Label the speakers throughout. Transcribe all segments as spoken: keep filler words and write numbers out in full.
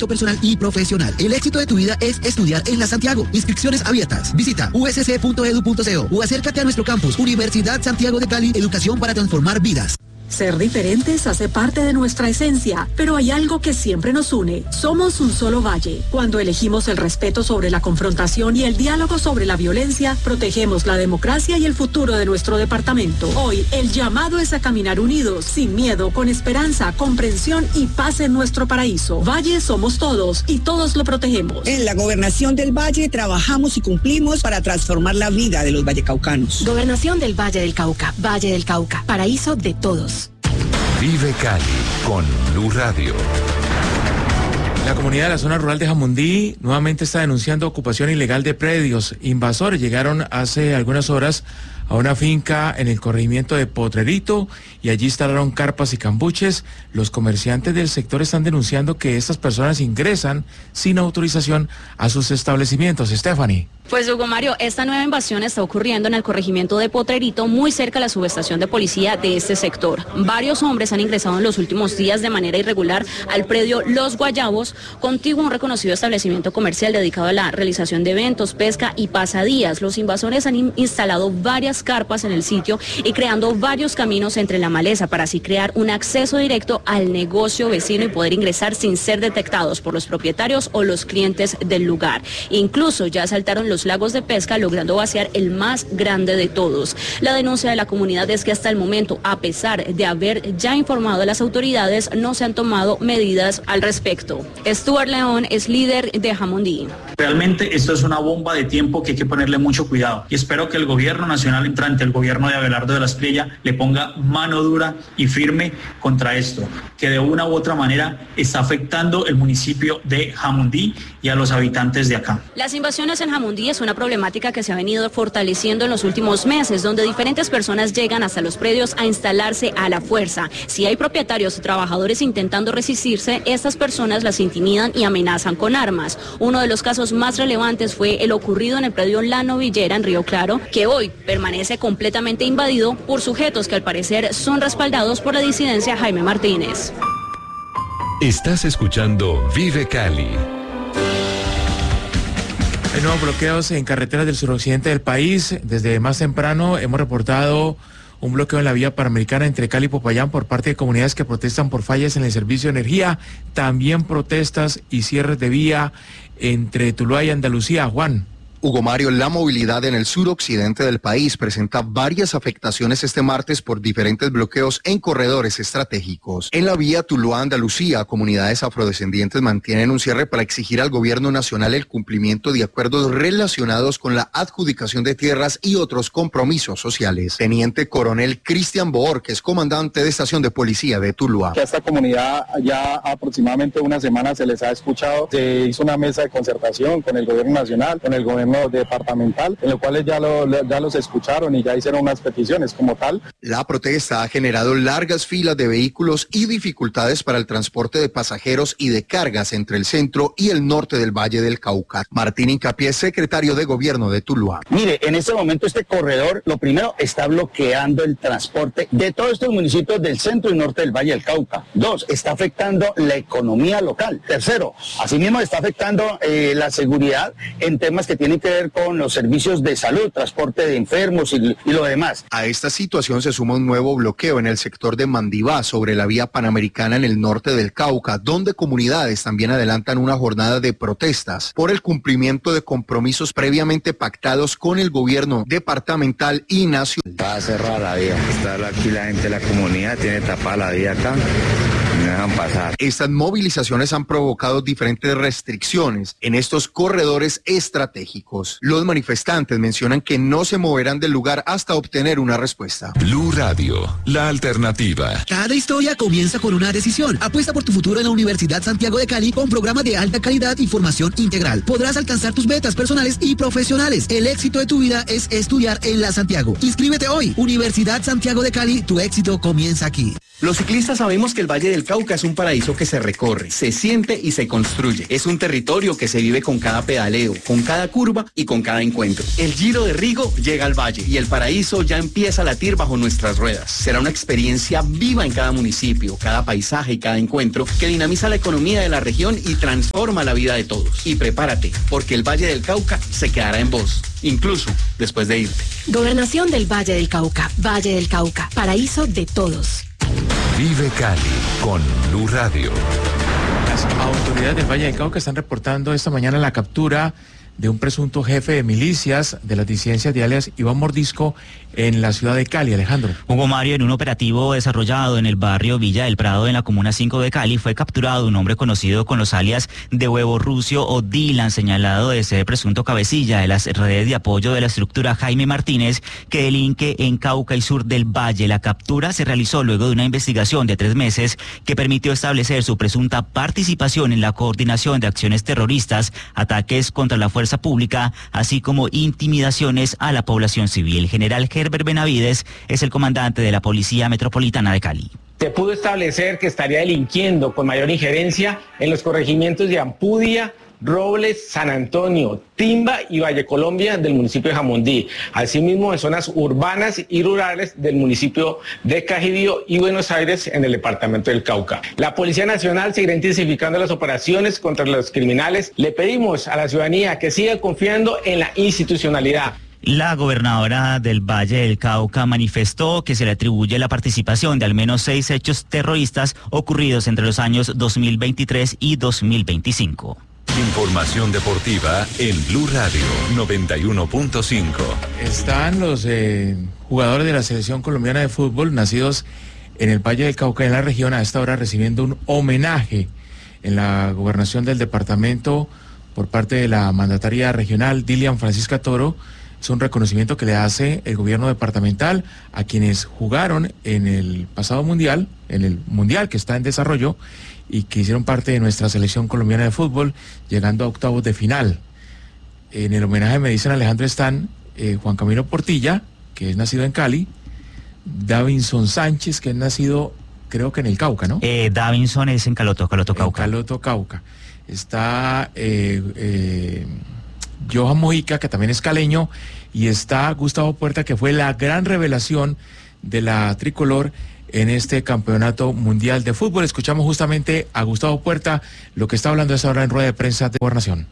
Speaker 1: crecimiento personal y profesional. El éxito de tu vida es estudiar en la Santiago. Inscripciones abiertas. Visita u s c punto e d u punto c o o acércate a nuestro campus Universidad Santiago de Cali, educación para transformar vidas.
Speaker 2: Ser diferentes hace parte de nuestra esencia, pero hay algo que siempre nos une. Somos un solo valle. Cuando elegimos el respeto sobre la confrontación y el diálogo sobre la violencia, protegemos la democracia y el futuro de nuestro departamento. Hoy, el llamado es a caminar unidos, sin miedo, con esperanza, comprensión y paz en nuestro paraíso. Valle somos todos y todos lo protegemos.
Speaker 3: En la Gobernación del Valle trabajamos y cumplimos para transformar la vida de los vallecaucanos.
Speaker 4: Gobernación del Valle del Cauca. Valle del Cauca. Paraíso de todos.
Speaker 5: Vive Cali con Blue Radio.
Speaker 6: La comunidad de la zona rural de Jamundí nuevamente está denunciando ocupación ilegal de predios. Invasores llegaron hace algunas horas a una finca en el corregimiento de Potrerito y allí instalaron carpas y cambuches. Los comerciantes del sector están denunciando que estas personas ingresan sin autorización a sus establecimientos. Stephanie.
Speaker 7: Pues Hugo Mario, esta nueva invasión está ocurriendo en el corregimiento de Potrerito, muy cerca a la subestación de policía de este sector. Varios hombres han ingresado en los últimos días de manera irregular al predio Los Guayabos, contiguo a un reconocido establecimiento comercial dedicado a la realización de eventos, pesca y pasadías. Los invasores han in- instalado varias carpas en el sitio y creando varios caminos entre la maleza para así crear un acceso directo al negocio vecino y poder ingresar sin ser detectados por los propietarios o los clientes del lugar. Incluso ya saltaron los lagos de pesca, logrando vaciar el más grande de todos. La denuncia de la comunidad es que hasta el momento, a pesar de haber ya informado a las autoridades, no se han tomado medidas al respecto. Stuart León es líder de Jamundí.
Speaker 8: Realmente esto es una bomba de tiempo que hay que ponerle mucho cuidado y espero que el gobierno nacional entrante, el gobierno de Abelardo de la Espriella, le ponga mano dura y firme contra esto, que de una u otra manera está afectando el municipio de Jamundí y a los habitantes de acá.
Speaker 7: Las invasiones en Jamundí es una problemática que se ha venido fortaleciendo en los últimos meses, donde diferentes personas llegan hasta los predios a instalarse a la fuerza. Si hay propietarios o trabajadores intentando resistirse, estas personas las intimidan y amenazan con armas. Uno de los casos más relevantes fue el ocurrido en el predio La Novillera en Río Claro, que hoy permanece completamente invadido por sujetos que al parecer son respaldados por la disidencia Jaime Martínez.
Speaker 5: Estás escuchando Vive Cali.
Speaker 6: Hay nuevos bloqueos en carreteras del suroccidente del país. Desde más temprano hemos reportado un bloqueo en la vía panamericana entre Cali y Popayán por parte de comunidades que protestan por fallas en el servicio de energía. También protestas y cierres de vía entre Tuluá y Andalucía. Juan.
Speaker 9: Hugo Mario, la movilidad en el suroccidente del país presenta varias afectaciones este martes por diferentes bloqueos en corredores estratégicos. En la vía Tuluá-Andalucía, comunidades afrodescendientes mantienen un cierre para exigir al gobierno nacional el cumplimiento de acuerdos relacionados con la adjudicación de tierras y otros compromisos sociales. Teniente Coronel Cristian Boor, que es comandante de estación de policía de Tuluá.
Speaker 10: A esta comunidad ya aproximadamente una semana se les ha escuchado, se hizo una mesa de concertación con el gobierno nacional, con el gobierno departamental, en lo cual ya, lo, ya los escucharon y ya hicieron unas peticiones como tal.
Speaker 9: La protesta ha generado largas filas de vehículos y dificultades para el transporte de pasajeros y de cargas entre el centro y el norte del Valle del Cauca. Martín Incapié, secretario de Gobierno de Tuluá.
Speaker 11: Mire, en este momento este corredor, lo primero, está bloqueando el transporte de todos estos municipios del centro y norte del Valle del Cauca. Dos, está afectando la economía local. Tercero, asimismo está afectando eh, la seguridad en temas que tienen que ver con los servicios de salud, transporte de enfermos y, y lo demás.
Speaker 9: A esta situación se suma un nuevo bloqueo en el sector de Mandibá sobre la vía panamericana en el norte del Cauca, donde comunidades también adelantan una jornada de protestas por el cumplimiento de compromisos previamente pactados con el gobierno departamental y nacional.
Speaker 12: Va a cerrar la vía, está aquí la gente de la comunidad, tiene tapada la vía acá. Me dejan pasar.
Speaker 9: Estas movilizaciones han provocado diferentes restricciones en estos corredores estratégicos. Los manifestantes mencionan que no se moverán del lugar hasta obtener una respuesta.
Speaker 5: Blue Radio, la alternativa.
Speaker 1: Cada historia comienza con una decisión. Apuesta por tu futuro en la Universidad Santiago de Cali con programas de alta calidad y formación integral. Podrás alcanzar tus metas personales y profesionales. El éxito de tu vida es estudiar en la Santiago. Inscríbete hoy. Universidad Santiago de Cali, tu éxito comienza aquí.
Speaker 13: Los ciclistas sabemos que el Valle del Cauca es un paraíso que se recorre, se siente y se construye. Es un territorio que se vive con cada pedaleo, con cada curva y con cada encuentro. El Giro de Rigo llega al valle y el paraíso ya empieza a latir bajo nuestras ruedas. Será una experiencia viva en cada municipio, cada paisaje y cada encuentro que dinamiza la economía de la región y transforma la vida de todos. Y prepárate, porque el Valle del Cauca se quedará en vos, incluso después de irte.
Speaker 4: Gobernación del Valle del Cauca. Valle del Cauca, paraíso de todos.
Speaker 5: Vive Cali con Blue Radio.
Speaker 6: Las autoridades del Valle del Cauca están reportando esta mañana la captura de un presunto jefe de milicias de las disidencias de alias Iván Mordisco en la ciudad de Cali. Alejandro.
Speaker 14: Hugo Mario, en un operativo desarrollado en el barrio Villa del Prado, en la comuna cinco de Cali, fue capturado un hombre conocido con los alias de Huevo Rucio o Dylan, señalado de ser presunto cabecilla de las redes de apoyo de la estructura Jaime Martínez, que delinque en Cauca y sur del Valle. La captura se realizó luego de una investigación de tres meses que permitió establecer su presunta participación en la coordinación de acciones terroristas, ataques contra la fuerza pública, así como intimidaciones a la población civil. El general Herbert Benavides es el comandante de la Policía Metropolitana de Cali.
Speaker 15: Se pudo establecer que estaría delinquiendo con mayor injerencia en los corregimientos de Ampudia, Robles, San Antonio, Timba y Valle Colombia del municipio de Jamundí, asimismo en zonas urbanas y rurales del municipio de Cajirío y Buenos Aires en el departamento del Cauca. La Policía Nacional seguirá intensificando las operaciones contra los criminales. Le pedimos a la ciudadanía que siga confiando en la institucionalidad.
Speaker 14: La gobernadora del Valle del Cauca manifestó que se le atribuye la participación de al menos seis hechos terroristas ocurridos entre los años dos mil veintitrés y dos mil veinticinco.
Speaker 5: Información deportiva en Blue Radio noventa y uno punto cinco.
Speaker 6: Están los eh, jugadores de la selección colombiana de fútbol nacidos en el Valle del Cauca, en la región, a esta hora recibiendo un homenaje en la gobernación del departamento por parte de la mandataria regional Dilian Francisca Toro. Es un reconocimiento que le hace el gobierno departamental a quienes jugaron en el pasado mundial, en el mundial que está en desarrollo, y que hicieron parte de nuestra selección colombiana de fútbol, llegando a octavos de final. En el homenaje, me dicen, Alejandro, están eh, Juan Camilo Portilla, que es nacido en Cali, Davinson Sánchez, que es nacido, creo que en el Cauca, ¿no?
Speaker 14: Eh, Davinson es en Caloto, Caloto, Cauca.
Speaker 6: En Caloto, Cauca. Está eh, eh, Johan Mojica, que también es caleño, y está Gustavo Puerta, que fue la gran revelación de la tricolor en este campeonato mundial de fútbol. Escuchamos justamente a Gustavo Puerta, lo que está hablando esa hora en rueda de prensa de Gobernación.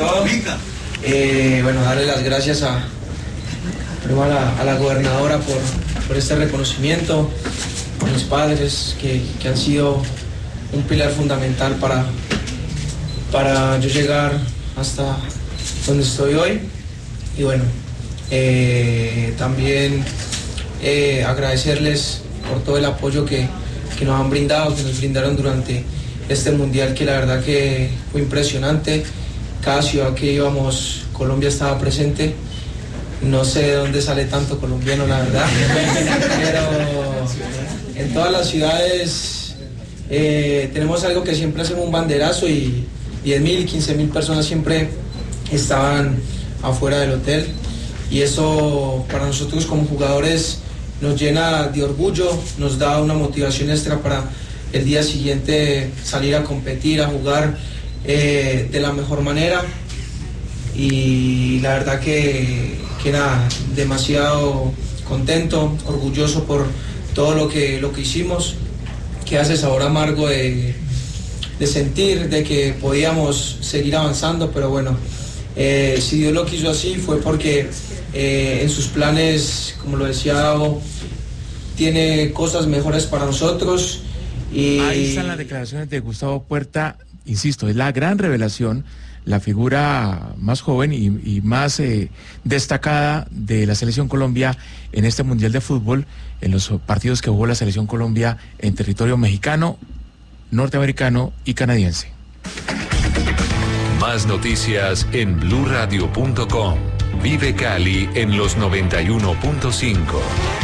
Speaker 16: Eh, bueno, darle las gracias a, a, la, a la gobernadora por, por este reconocimiento, a mis padres que, que han sido un pilar fundamental para, para yo llegar hasta donde estoy hoy. Y bueno, eh, también eh, agradecerles por todo el apoyo que, que nos han brindado, que nos brindaron durante este mundial, que la verdad que fue impresionante. Cada ciudad que íbamos, Colombia estaba presente. No sé de dónde sale tanto colombiano, la verdad, pero en todas las ciudades eh, tenemos algo que siempre hacemos un banderazo, y diez mil, quince mil personas siempre estaban afuera del hotel, y eso para nosotros como jugadores nos llena de orgullo, nos da una motivación extra para el día siguiente salir a competir, a jugar eh, de la mejor manera. Y la verdad que, que nada, demasiado contento, orgulloso por todo lo que, lo que hicimos, que hace sabor amargo de, de sentir de que podíamos seguir avanzando, pero bueno, eh, si Dios lo quiso así fue porque Eh, en sus planes, como lo decía Davo, tiene cosas mejores para nosotros. Y
Speaker 6: ahí están las declaraciones de Gustavo Puerta. Insisto, es la gran revelación, la figura más joven y, y más eh, destacada de la Selección Colombia en este Mundial de Fútbol, en los partidos que jugó la Selección Colombia en territorio mexicano, norteamericano y canadiense.
Speaker 5: Más noticias en blue radio punto com. Vive Cali en los noventa y uno punto cinco.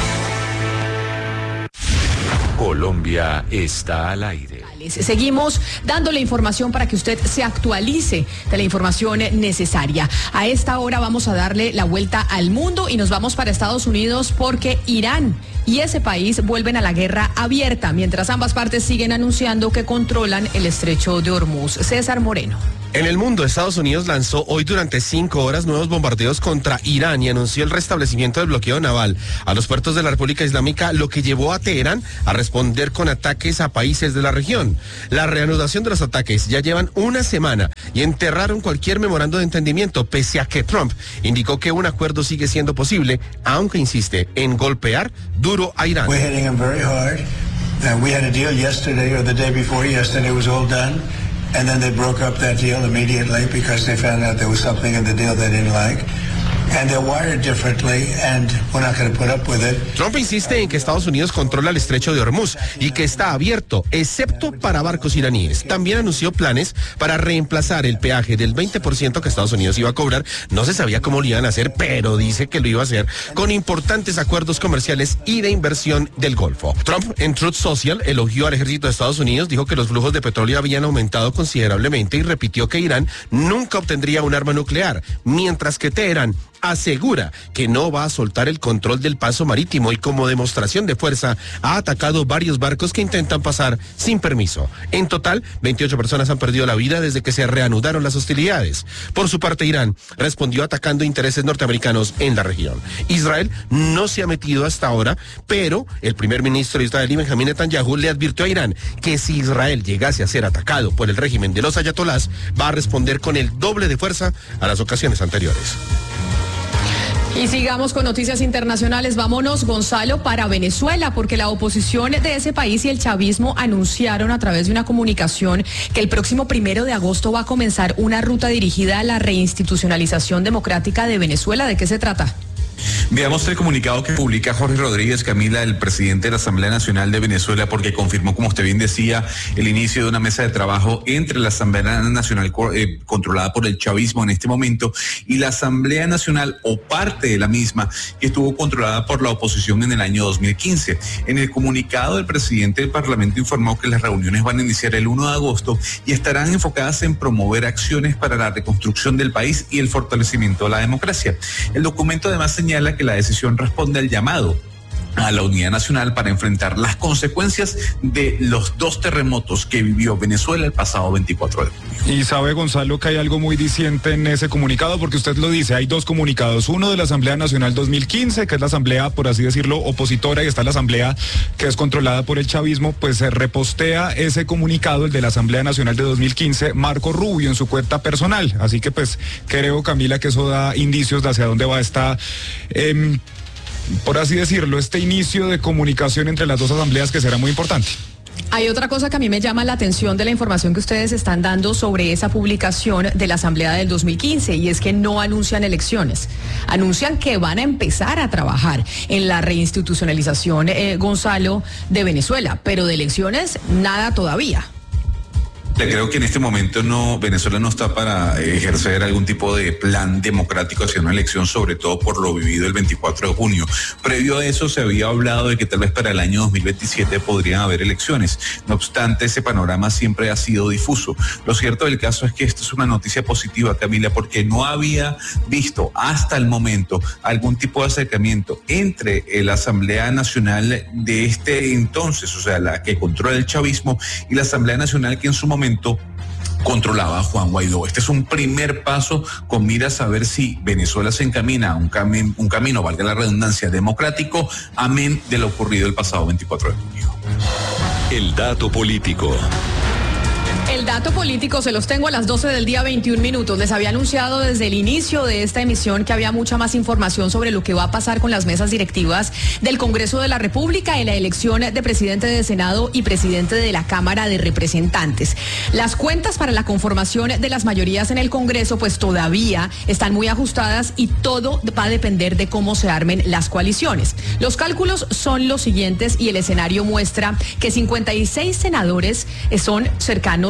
Speaker 5: Colombia está al aire.
Speaker 17: Seguimos dándole información para que usted se actualice de la información necesaria. A esta hora vamos a darle la vuelta al mundo y nos vamos para Estados Unidos porque Irán y ese país vuelven a la guerra abierta, mientras ambas partes siguen anunciando que controlan el estrecho de Hormuz. César Moreno.
Speaker 18: En el mundo, Estados Unidos lanzó hoy durante cinco horas nuevos bombardeos contra Irán y anunció el restablecimiento del bloqueo naval a los puertos de la República Islámica, lo que llevó a Teherán a responder con ataques a países de la región. La reanudación de los ataques ya llevan una semana y enterraron cualquier memorando de entendimiento, pese a que Trump indicó que un acuerdo sigue siendo posible, aunque insiste en golpear duro a Irán.
Speaker 19: We're hitting them very hard. Uh, we had a deal yesterday or the day before yesterday was all done. And then they broke up that deal immediately because they found out there was something in the deal they didn't like. And they're wired differently, and we're not going to put up with it.
Speaker 18: Trump insiste en que Estados Unidos controla el estrecho de Hormuz y que está abierto, excepto para barcos iraníes. También anunció planes para reemplazar el peaje del veinte por ciento que Estados Unidos iba a cobrar. No se sabía cómo lo iban a hacer, pero dice que lo iba a hacer con importantes acuerdos comerciales y de inversión del Golfo. Trump, en Truth Social, elogió al ejército de Estados Unidos, dijo que los flujos de petróleo habían aumentado considerablemente y repitió que Irán nunca obtendría un arma nuclear, mientras que Teherán asegura que no va a soltar el control del paso marítimo y como demostración de fuerza ha atacado varios barcos que intentan pasar sin permiso. En total, veintiocho personas han perdido la vida desde que se reanudaron las hostilidades. Por su parte, Irán respondió atacando intereses norteamericanos en la región. Israel no se ha metido hasta ahora, pero el primer ministro israelí Benjamín Netanyahu le advirtió a Irán que si Israel llegase a ser atacado por el régimen de los ayatolás, va a responder con el doble de fuerza a las ocasiones anteriores.
Speaker 17: Y sigamos con noticias internacionales. Vámonos, Gonzalo, para Venezuela, porque la oposición de ese país y el chavismo anunciaron a través de una comunicación que el próximo primero de agosto va a comenzar una ruta dirigida a la reinstitucionalización democrática de Venezuela. ¿De qué se trata?
Speaker 20: Veamos el comunicado que publica Jorge Rodríguez Camila, el presidente de la Asamblea Nacional de Venezuela, porque confirmó, como usted bien decía, el inicio de una mesa de trabajo entre la Asamblea Nacional eh, controlada por el chavismo en este momento y la Asamblea Nacional o parte de la misma que estuvo controlada por la oposición en el año dos mil quince. En el comunicado, el presidente del Parlamento informó que las reuniones van a iniciar el primero de agosto y estarán enfocadas en promover acciones para la reconstrucción del país y el fortalecimiento de la democracia. El documento además señala que la decisión responde al llamado a la unidad nacional para enfrentar las consecuencias de los dos terremotos que vivió Venezuela el pasado veinticuatro de junio.
Speaker 21: Y sabe, Gonzalo, que hay algo muy diciente en ese comunicado, porque usted lo dice, hay dos comunicados, uno de la Asamblea Nacional dos mil quince, que es la asamblea, por así decirlo, opositora, y está la asamblea que es controlada por el chavismo, pues se repostea ese comunicado, el de la Asamblea Nacional de dos mil quince, Marco Rubio, en su cuenta personal. Así que pues creo, Camila, que eso da indicios de hacia dónde va esta... Eh, por así decirlo, este inicio de comunicación entre las dos asambleas que será muy importante.
Speaker 17: Hay otra cosa que a mí me llama la atención de la información que ustedes están dando sobre esa publicación de la Asamblea del dos mil quince, y es que no anuncian elecciones, anuncian que van a empezar a trabajar en la reinstitucionalización, eh, Gonzalo, de Venezuela, pero de elecciones nada todavía.
Speaker 20: Creo que en este momento no, Venezuela no está para ejercer algún tipo de plan democrático hacia una elección, sobre todo por lo vivido el veinticuatro de junio. Previo a eso se había hablado de que tal vez para el año dos mil veintisiete podrían haber elecciones. No obstante, ese panorama siempre ha sido difuso. Lo cierto del caso es que esto es una noticia positiva, Camila, porque no había visto hasta el momento algún tipo de acercamiento entre la Asamblea Nacional de este entonces, o sea, la que controla el chavismo, y la Asamblea Nacional que en su momento controlaba a Juan Guaidó. Este es un primer paso con miras a ver si Venezuela se encamina a un, cami- un camino, valga la redundancia, democrático, amén de lo ocurrido el pasado veinticuatro de junio.
Speaker 5: El dato político.
Speaker 17: El dato político se los tengo a las doce del día, veintiún minutos. Les había anunciado desde el inicio de esta emisión que había mucha más información sobre lo que va a pasar con las mesas directivas del Congreso de la República en la elección de presidente de Senado y presidente de la Cámara de Representantes. Las cuentas para la conformación de las mayorías en el Congreso pues todavía están muy ajustadas y todo va a depender de cómo se armen las coaliciones. Los cálculos son los siguientes y el escenario muestra que cincuenta y seis senadores son cercanos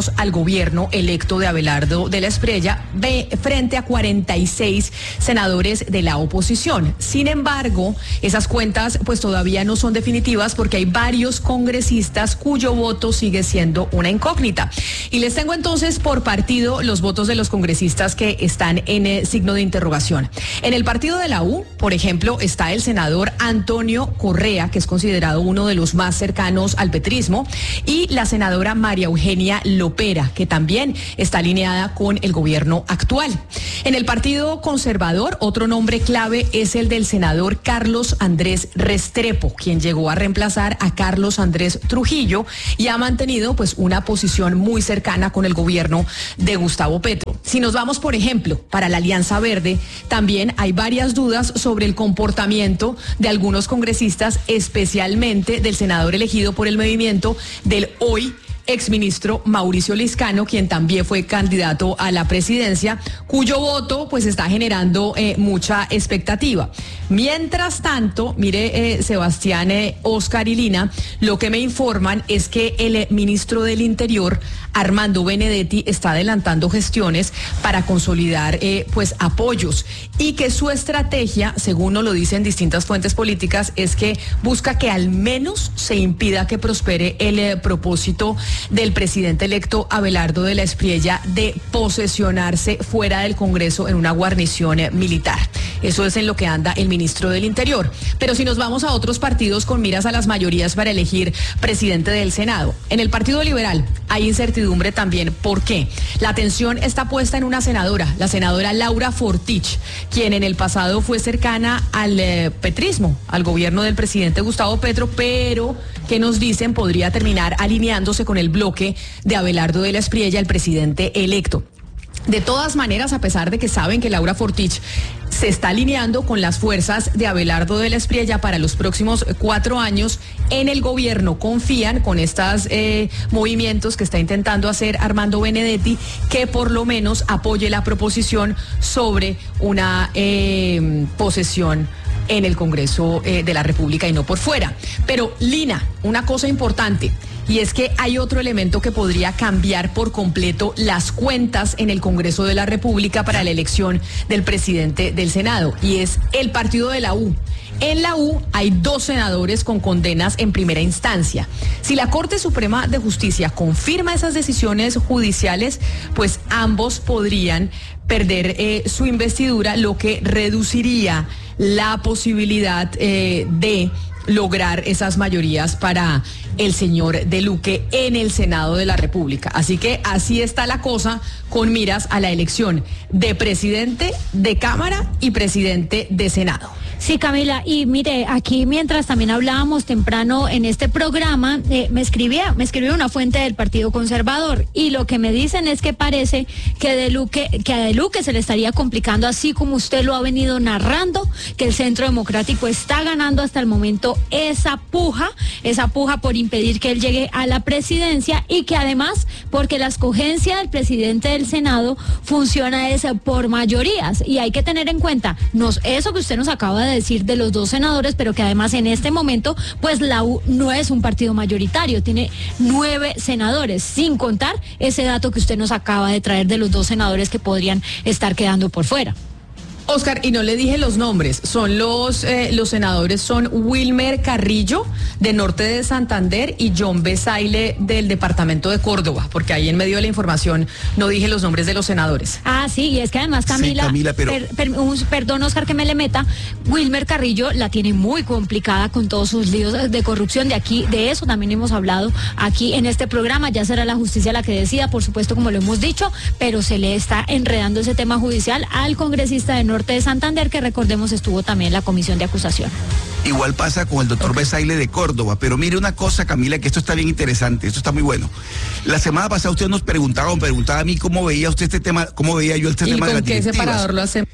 Speaker 17: votos al gobierno electo de Abelardo de la Espriella frente a cuarenta y seis senadores de la oposición. Sin embargo, esas cuentas pues todavía no son definitivas porque hay varios congresistas cuyo voto sigue siendo una incógnita. Y les tengo entonces por partido los votos de los congresistas que están en eh, signo de interrogación. En el partido de la U, por ejemplo, está el senador Antonio Correa, que es considerado uno de los más cercanos al petrismo, y la senadora María Eugenia Lopera, que también está alineada con el gobierno actual. En el partido conservador, otro nombre clave es el del senador Carlos Andrés Restrepo, quien llegó a reemplazar a Carlos Andrés Trujillo y ha mantenido pues una posición muy cercana con el gobierno de Gustavo Petro. Si nos vamos, por ejemplo, para la Alianza Verde, también hay varias dudas sobre el comportamiento de algunos congresistas, especialmente del senador elegido por el movimiento del hoy exministro Mauricio Liscano, quien también fue candidato a la presidencia, cuyo voto pues está generando eh, mucha expectativa. Mientras tanto, mire, eh, Sebastián, eh, Oscar y Lina, lo que me informan es que el eh, ministro del Interior, Armando Benedetti, está adelantando gestiones para consolidar eh, pues apoyos y que su estrategia, según nos lo dicen distintas fuentes políticas, es que busca que al menos se impida que prospere el eh, propósito del presidente electo Abelardo de la Espriella de posesionarse fuera del Congreso en una guarnición eh, militar. Eso es en lo que anda el ministro del Interior. Pero si nos vamos a otros partidos con miras a las mayorías para elegir presidente del Senado, en el Partido Liberal hay incertidumbre también. ¿Por qué? La atención está puesta en una senadora, la senadora Laura Fortich, quien en el pasado fue cercana al eh, petrismo, al gobierno del presidente Gustavo Petro, pero que nos dicen podría terminar alineándose con el bloque de Abelardo de la Espriella, el presidente electo. De todas maneras, a pesar de que saben que Laura Fortich se está alineando con las fuerzas de Abelardo de la Espriella para los próximos cuatro años, en el gobierno confían con estos eh, movimientos que está intentando hacer Armando Benedetti, que por lo menos apoye la proposición sobre una eh, posesión en el Congreso eh, de la República y no por fuera. Pero, Lina, una cosa importante, y es que hay otro elemento que podría cambiar por completo las cuentas en el Congreso de la República para la elección del presidente del Senado, y es el partido de la U. En la U hay dos senadores con condenas en primera instancia. Si la Corte Suprema de Justicia confirma esas decisiones judiciales, pues ambos podrían perder eh, su investidura, lo que reduciría la posibilidad eh, de lograr esas mayorías para el señor De Luque en el Senado de la República. Así que así está la cosa con miras a la elección de presidente de Cámara y presidente de Senado.
Speaker 2: Sí, Camila, y mire, aquí mientras también hablábamos temprano en este programa, eh, me escribía, me escribió una fuente del Partido Conservador, y lo que me dicen es que parece que, de Luque, que a De Luque se le estaría complicando, así como usted lo ha venido narrando, que el Centro Democrático está ganando hasta el momento esa puja, esa puja por impedir que él llegue a la presidencia, y que además, porque la escogencia del presidente del Senado funciona es por mayorías, y hay que tener en cuenta nos, eso que usted nos acaba de decir de los dos senadores, pero que además en este momento pues la U no es un partido mayoritario, tiene nueve senadores, sin contar ese dato que usted nos acaba de traer de los dos senadores que podrían estar quedando por fuera.
Speaker 17: Oscar, y no le dije los nombres, son los, eh, los senadores son Wilmer Carrillo, de Norte de Santander, y John Besaile, del departamento de Córdoba, porque ahí en medio de la información no dije los nombres de los senadores.
Speaker 2: Ah, sí, y es que además Camila,
Speaker 18: sí, Camila pero...
Speaker 2: per, per, un, perdón Oscar que me le meta, Wilmer Carrillo la tiene muy complicada con todos sus líos de corrupción, de aquí, de eso también hemos hablado aquí en este programa, ya será la justicia la que decida, por supuesto, como lo hemos dicho, pero se le está enredando ese tema judicial al congresista de Norte de Santander, que recordemos estuvo también en la comisión de acusación.
Speaker 22: Igual pasa con el doctor okay. Besaile de Córdoba, pero mire una cosa, Camila, que esto está bien interesante, esto está muy bueno. La semana pasada usted nos preguntaba, me preguntaba a mí cómo veía usted este tema, cómo veía yo este tema de las directivas.
Speaker 17: ¿Y con qué separador lo hacemos?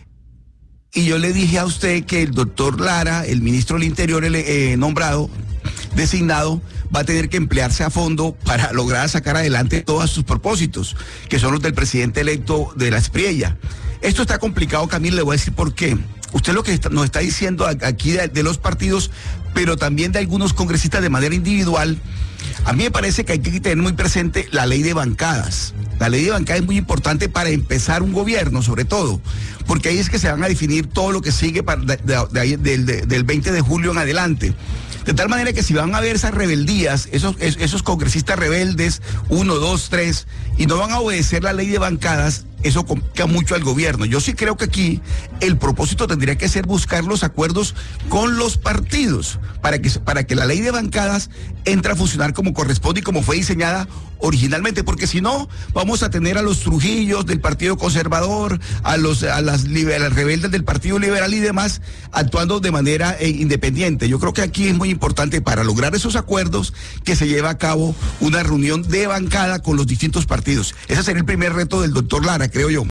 Speaker 22: Y yo le dije a usted que el doctor Lara, el ministro del Interior eh, nombrado, designado, va a tener que emplearse a fondo para lograr sacar adelante todos sus propósitos, que son los del presidente electo de la Espriella. Esto está complicado, Camila, le voy a decir por qué. Usted lo que está, nos está diciendo aquí de, de los partidos, pero también de algunos congresistas de manera individual, a mí me parece que hay que tener muy presente la ley de bancadas. La ley de bancadas es muy importante para empezar un gobierno, sobre todo, porque ahí es que se van a definir todo lo que sigue para, de, de, de, de, de, del veinte de julio en adelante. De tal manera que si van a ver esas rebeldías, esos, esos congresistas rebeldes, uno, dos, tres, y no van a obedecer la ley de bancadas, eso complica mucho al gobierno. Yo sí creo que aquí el propósito tendría que ser buscar los acuerdos con los partidos para que, para que la ley de bancadas entre a funcionar como corresponde y como fue diseñada originalmente, porque si no, vamos a tener a los Trujillos del Partido Conservador, a los a las, a las rebeldes del Partido Liberal y demás, actuando de manera eh, independiente. Yo creo que aquí es muy importante para lograr esos acuerdos que se lleve a cabo una reunión de bancada con los distintos partidos. Ese sería el primer reto del doctor Lara, creo yo.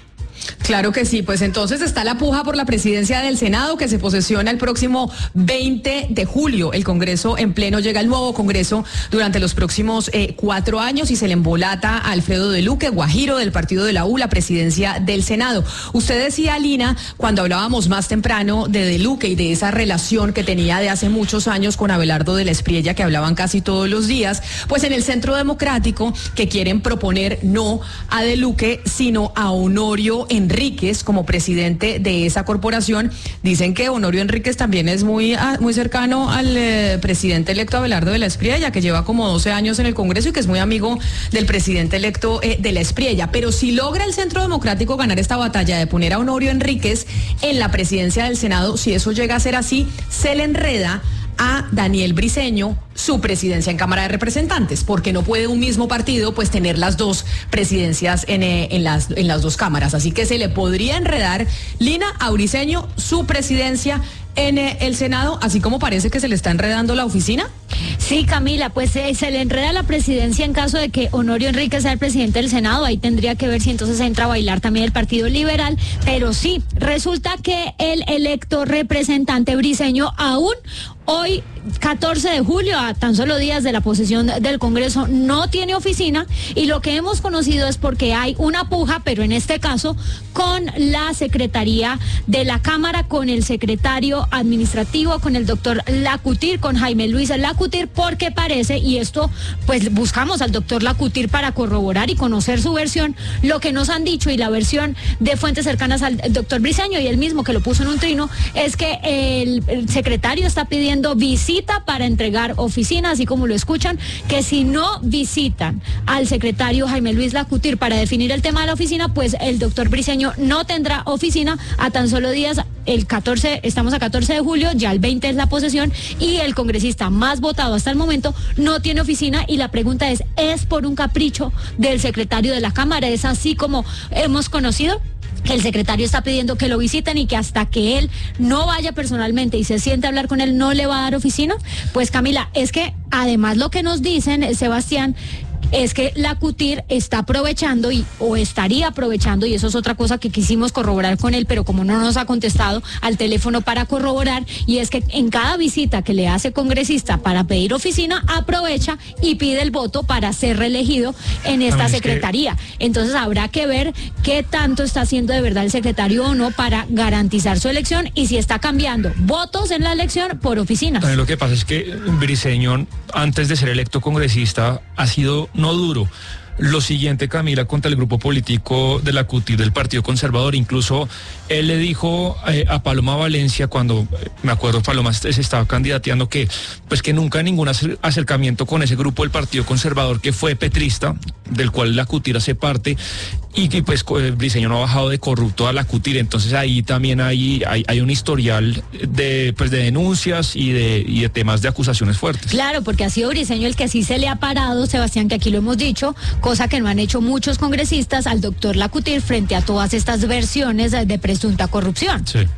Speaker 17: Claro que sí, pues entonces está la puja por la presidencia del Senado que se posesiona el próximo veinte de julio. El Congreso en pleno, llega el nuevo Congreso durante los próximos eh, cuatro años y se le embolata a Alfredo de Luque, guajiro del partido de la U, la presidencia del Senado. Usted decía, Lina, cuando hablábamos más temprano de de Luque y de esa relación que tenía de hace muchos años con Abelardo de la Espriella, que hablaban casi todos los días, pues en el Centro Democrático que quieren proponer no a de Luque, sino a Honorio Enríquez como presidente de esa corporación. Dicen que Honorio Enríquez también es muy, muy cercano al eh, presidente electo Abelardo de la Espriella, que lleva como doce años en el Congreso y que es muy amigo del presidente electo eh, de la Espriella. Pero si logra el Centro Democrático ganar esta batalla de poner a Honorio Enríquez en la presidencia del Senado, si eso llega a ser así, se le enreda a Daniel Briceño su presidencia en Cámara de Representantes, porque no puede un mismo partido pues tener las dos presidencias en, eh, en, las, en las dos cámaras. Así que se le podría enredar, Lina, a Briceño su presidencia en eh, el Senado, así como parece que se le está enredando la oficina.
Speaker 2: Sí, Camila, pues eh, se le enreda la presidencia en caso de que Honorio Enríquez sea el presidente del Senado. Ahí tendría que ver si entonces entra a bailar también el Partido Liberal. Pero sí, resulta que el electo representante Briceño aún hoy, catorce de julio, a tan solo días de la posesión del Congreso, no tiene oficina, y lo que hemos conocido es porque hay una puja, pero en este caso con la Secretaría de la Cámara, con el secretario administrativo, con el doctor Lacutir, con Jaime Luis Lacutir, porque parece, y esto pues buscamos al doctor Lacutir para corroborar y conocer su versión, lo que nos han dicho y la versión de fuentes cercanas al doctor Briceño y él mismo que lo puso en un trino, es que el, el secretario está pidiendo visita para entregar oficina, así como lo escuchan, que si no visitan al secretario Jaime Luis Lacutir para definir el tema de la oficina, pues el doctor Briceño no tendrá oficina a tan solo días. El catorce, estamos a catorce de julio, ya el veinte es la posesión y el congresista más votado hasta el momento no tiene oficina, y la pregunta es, ¿es por un capricho del secretario de la Cámara? ¿Es así como hemos conocido? Que el secretario está pidiendo que lo visiten y que hasta que él no vaya personalmente y se siente a hablar con él no le va a dar oficina. Pues Camila, es que además lo que nos dicen, Sebastián, es que Lacutir está aprovechando y o estaría aprovechando, y eso es otra cosa que quisimos corroborar con él, pero como no nos ha contestado al teléfono para corroborar, y es que en cada visita que le hace congresista para pedir oficina, aprovecha y pide el voto para ser reelegido en esta secretaría. Entonces habrá que ver qué tanto está haciendo de verdad el secretario o no para garantizar su elección, y si está cambiando votos en la elección por oficinas.
Speaker 3: También lo que pasa es que Briceño, antes de ser electo congresista, ha sido no duro. Lo siguiente, Camila, contra el grupo político de Lacutir del Partido Conservador. Incluso él le dijo eh, a Paloma Valencia, cuando eh, me acuerdo Paloma se estaba candidateando, que pues que nunca ningún acercamiento con ese grupo del Partido Conservador que fue petrista, del cual Lacutir hace parte, y que pues Briceño no ha bajado de corrupto a Lacutir. Entonces ahí también hay, hay, hay un historial de pues de denuncias y de, y de temas de acusaciones fuertes.
Speaker 2: Claro, porque ha sido Briceño el que sí se le ha parado, Sebastián, que aquí lo hemos dicho, cosa que no han hecho muchos congresistas, al doctor Lacutir frente a todas estas versiones de presunta corrupción.
Speaker 3: Sí.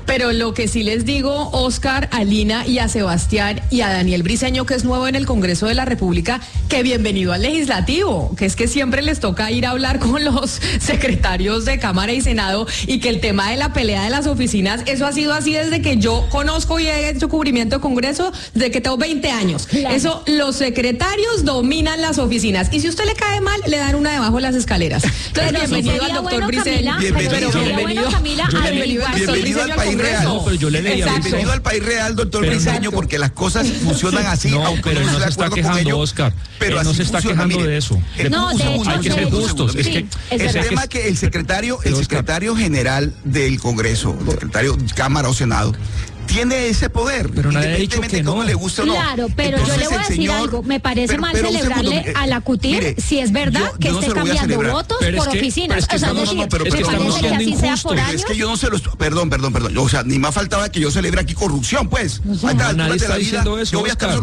Speaker 17: Pero lo que sí les digo, Oscar, a Lina y a Sebastián y a Daniel Briceño, que es nuevo en el Congreso de la República, que bienvenido al Legislativo, que es que siempre les toca ir a hablar con los secretarios de Cámara y Senado y que el tema de la pelea de las oficinas, eso ha sido así desde que yo conozco y he hecho cubrimiento de Congreso, desde que tengo veinte años. Claro. Eso, los secretarios dominan las oficinas y si usted le cae mal, le dan una debajo de las escaleras. Entonces, pero bienvenido al doctor bueno, Briceño.
Speaker 22: Bienvenido,
Speaker 17: pero bienvenido,
Speaker 22: bueno,
Speaker 17: Camila,
Speaker 22: yo bienvenido, bienvenido al país real. No, pero yo le leía, bienvenido al país real, doctor Briceño, porque las cosas funcionan así.
Speaker 3: No, pero él no se está quejando, Oscar. Pero él no se está quejando de eso.
Speaker 2: No, de hecho,
Speaker 3: hay que ser justos. Es que
Speaker 22: el tema que el secretario, el secretario general del Congreso, el secretario Cámara o Senado, tiene ese poder,
Speaker 3: pero nadie ha dicho que no
Speaker 22: le gusta o no.
Speaker 2: Claro, pero entonces, yo le voy a decir señor, algo, me parece pero, mal pero celebrarle segundo, a la CUTIR mire, si es verdad yo, que yo esté no cambiando votos pero por es que, oficinas. Es que, o sea, no, no, no, pero,
Speaker 22: es
Speaker 2: pero,
Speaker 22: que
Speaker 2: parece que así sea por años.
Speaker 22: Es que yo no se lo, perdón, perdón, perdón, o sea, ni más faltaba que yo celebre aquí corrupción, pues.
Speaker 3: No, no, nadie está diciendo eso,
Speaker 22: yo voy a estar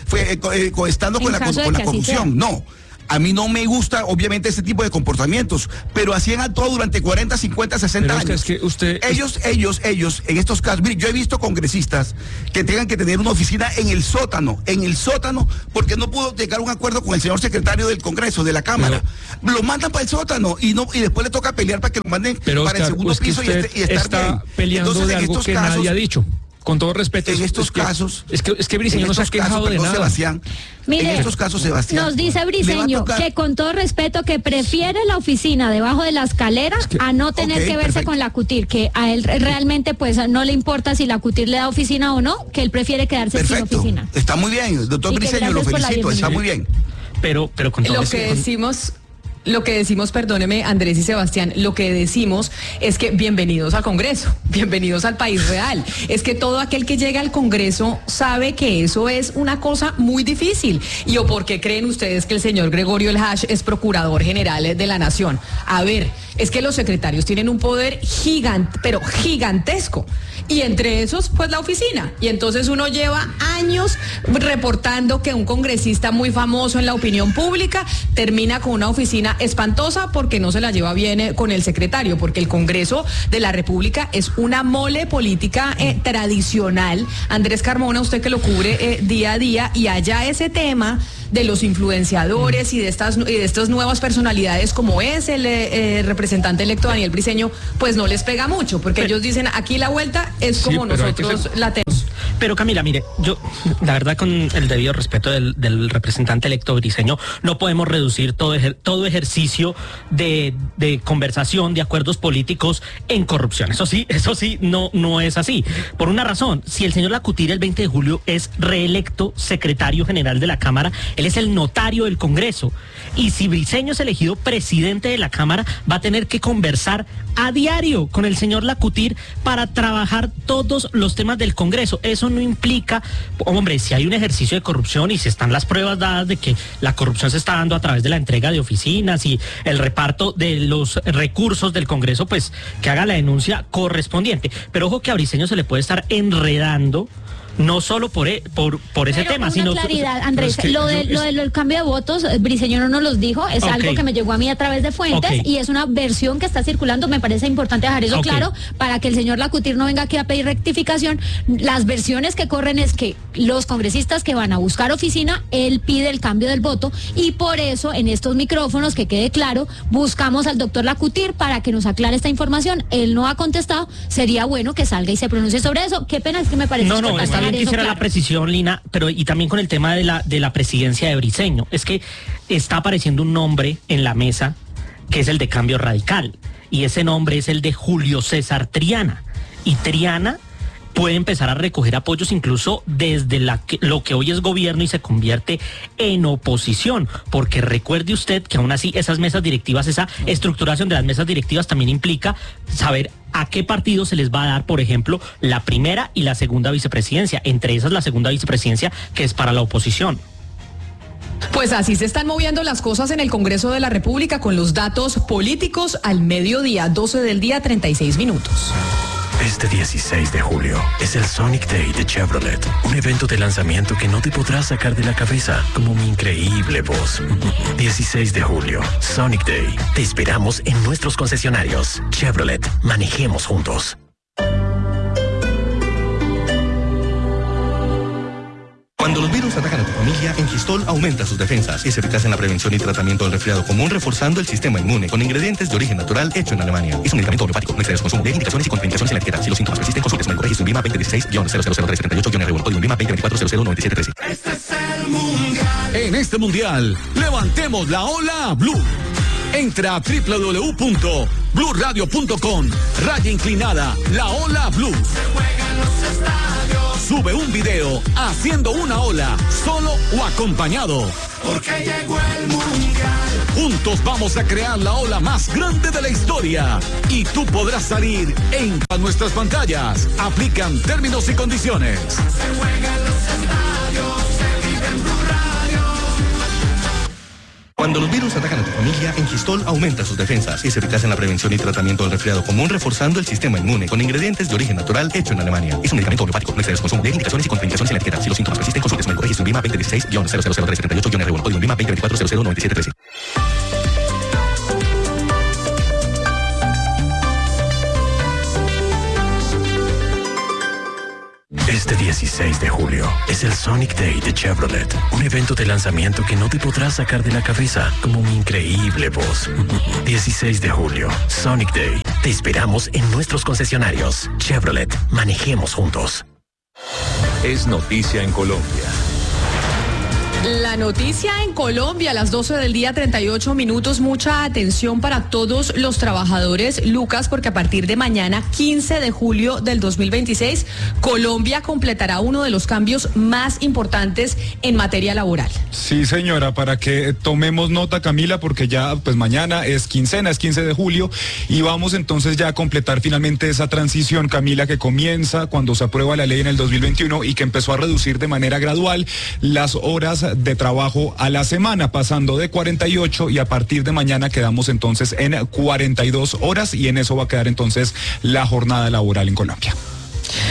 Speaker 22: coestando con la corrupción, no. A mí no me gusta, obviamente, ese tipo de comportamientos, pero así han actuado durante cuarenta, cincuenta, sesenta años.
Speaker 3: Es que usted...
Speaker 22: Ellos, ellos, ellos, en estos casos, mire, yo he visto congresistas que tengan que tener una oficina en el sótano, en el sótano, porque no pudo llegar a un acuerdo con el señor secretario del Congreso, de la Cámara. Pero, lo mandan para el sótano y no y después le toca pelear para que lo manden
Speaker 3: pero,
Speaker 22: para Oscar, el segundo
Speaker 3: pues
Speaker 22: piso y, este, y estar
Speaker 3: está
Speaker 22: bien.
Speaker 3: peleando
Speaker 22: Entonces,
Speaker 3: de algo que casos, nadie ha dicho. Con todo respeto,
Speaker 22: en estos
Speaker 3: es que,
Speaker 22: casos,
Speaker 3: es que es que Briceño no se ha quejado
Speaker 22: casos,
Speaker 3: de nada.
Speaker 22: Sebastián,
Speaker 2: Mire,
Speaker 22: en estos casos, Sebastián,
Speaker 2: nos dice Briceño que con todo respeto que prefiere la oficina debajo de la escalera es que, a no tener okay, que verse perfecto. Con la CUTIR, que a él realmente pues no le importa si la CUTIR le da oficina o no, que él prefiere quedarse perfecto. Sin oficina.
Speaker 22: Está muy bien, doctor Briceño, lo felicito, está muy bien.
Speaker 14: Pero, pero con todo
Speaker 17: lo que decimos. Lo que decimos, perdóneme Andrés y Sebastián, lo que decimos es que bienvenidos al Congreso, bienvenidos al país real. Es que todo aquel que llega al Congreso sabe que eso es una cosa muy difícil. ¿Y o por qué creen ustedes que el señor Gregorio El Hash es procurador general de la Nación? A ver, es que los secretarios tienen un poder gigante, pero gigantesco. Y entre esos, pues la oficina. Y entonces uno lleva años reportando que un congresista muy famoso en la opinión pública termina con una oficina espantosa porque no se la lleva bien con el secretario, porque el Congreso de la República es una mole política eh, tradicional. Andrés Carmona, usted que lo cubre eh, día a día, y allá ese tema de los influenciadores y de estas y de estas nuevas personalidades como es el eh, representante electo Daniel Briceño, pues no les pega mucho, porque pero, ellos dicen aquí la vuelta es como sí, nosotros ser... la tenemos.
Speaker 14: Pero Camila, mire, yo, la verdad, con el debido respeto del, del representante electo Briceño, no podemos reducir todo, ejer, todo ejercicio de, de conversación, de acuerdos políticos en corrupción. Eso sí, eso sí, no, no es así. Por una razón, si el señor Lacutir el veinte de julio es reelecto secretario general de la Cámara, él es el notario del Congreso. Y si Briceño es elegido presidente de la Cámara, va a tener que conversar a diario con el señor Lacutir para trabajar todos los temas del Congreso. Eso no implica, hombre, si hay un ejercicio de corrupción y si están las pruebas dadas de que la corrupción se está dando a través de la entrega de oficinas y el reparto de los recursos del Congreso, pues que haga la denuncia correspondiente. Pero ojo que a Briceño se le puede estar enredando no solo por por, por ese
Speaker 2: pero
Speaker 14: tema,
Speaker 2: una
Speaker 14: sino...
Speaker 2: claridad, Andrés, es que lo, de, yo, lo del de cambio de votos, Briceño no nos los dijo, es okay. algo que me llegó a mí a través de fuentes okay. y es una versión que está circulando, me parece importante dejar eso okay. claro, para que el señor Lacutir no venga aquí a pedir rectificación. Las versiones que corren es que los congresistas que van a buscar oficina, él pide el cambio del voto y por eso en estos micrófonos, que quede claro, buscamos al doctor Lacutir para que nos aclare esta información. Él no ha contestado, sería bueno que salga y se pronuncie sobre eso. Qué pena, es que me parece
Speaker 14: no, no, está bien, quisiera claro. la precisión, Lina, pero y también con el tema de la de la presidencia de Briceño. Es que está apareciendo un nombre en la mesa que es el de Cambio Radical, y ese nombre es el de Julio César Triana, y Triana puede empezar a recoger apoyos incluso desde la que, lo que hoy es gobierno y se convierte en oposición, porque recuerde usted que aún así esas mesas directivas, esa estructuración de las mesas directivas también implica saber a qué partido se les va a dar, por ejemplo, la primera y la segunda vicepresidencia, entre esas la segunda vicepresidencia que es para la oposición.
Speaker 17: Pues así se están moviendo las cosas en el Congreso de la República con los datos políticos al mediodía, doce del día, treinta y seis minutos.
Speaker 7: Este dieciséis de julio es el Sonic Day de Chevrolet, un evento de lanzamiento que no te podrás sacar de la cabeza, como mi increíble voz. dieciséis de julio, Sonic Day. Te esperamos en nuestros concesionarios. Chevrolet, manejemos juntos.
Speaker 8: Cuando los virus atacan a tu familia, Engistol aumenta sus defensas. Es eficaz en la prevención y tratamiento del resfriado común, reforzando el sistema inmune con ingredientes de origen natural hecho en Alemania. Es un medicamento homeopático, no excede su consumo. Lee indicaciones y contraindicaciones en la etiqueta. Si los síntomas persisten, consulte su médico. Registro INVIMA veinte dieciséis cero cero cero tres setenta y ocho R, código INVIMA veinte veinticuatro cero cero noventa y siete trece.
Speaker 10: Este es el mundial. En este mundial, levantemos la ola Blue. Entra a doble u doble u doble u punto blue radio punto com, raya inclinada, la ola Blue. Se juega en los estadios. Sube un video haciendo una ola, solo o acompañado. Porque llegó el mundial. Juntos vamos a crear la ola más grande de la historia. Y tú podrás salir en nuestras pantallas. Aplican términos y condiciones. Se juega en los estadios, se vive en Blue Radio.
Speaker 8: Cuando los virus atacan a tu familia, Engistol aumenta sus defensas. Es eficaz en la prevención y tratamiento del resfriado común, reforzando el sistema inmune con ingredientes de origen natural hecho en Alemania. Es un medicamento homeopático, no excede su consumo. Lee indicaciones y contraindicaciones en la etiqueta. Si los síntomas persisten, consulte su médico. Registro INVIMA veinte dieciséis cero cero cero tres setenta y ocho R, código INVIMA veinte veinticuatro cero cero noventa y siete trece.
Speaker 7: Este dieciséis de julio es el Sonic Day de Chevrolet, un evento de lanzamiento que no te podrás sacar de la cabeza, como mi increíble voz. dieciséis de julio, Sonic Day. Te esperamos en nuestros concesionarios. Chevrolet, manejemos juntos.
Speaker 5: Es noticia en Colombia.
Speaker 17: La noticia en Colombia a las doce del día, treinta y ocho minutos. Mucha atención para todos los trabajadores, Lucas, porque a partir de mañana, quince de julio del dos mil veintiséis, Colombia completará uno de los cambios más importantes en materia laboral.
Speaker 21: Sí, señora, para que tomemos nota, Camila, porque ya pues mañana es quincena, es quince de julio, y vamos entonces ya a completar finalmente esa transición, Camila, que comienza cuando se aprueba la ley en el dos mil veintiuno y que empezó a reducir de manera gradual las horas de trabajo a la semana, pasando de cuarenta y ocho, y a partir de mañana quedamos entonces en cuarenta y dos horas, y en eso va a quedar entonces la jornada laboral en Colombia.